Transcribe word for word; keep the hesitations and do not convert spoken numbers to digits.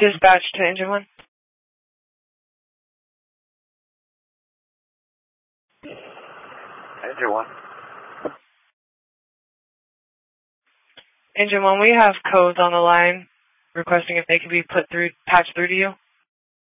Dispatch to Engine one. Engine one. Engine one, we have codes on the line requesting if they can be put through, patched through to you.